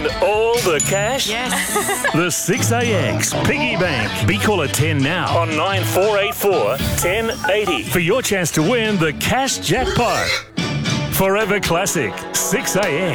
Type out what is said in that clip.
And all the cash? Yes. The 6AX Piggy Bank. Be caller 10 now on 9484 1080 for your chance to win the cash jackpot. Forever Classic 6AX.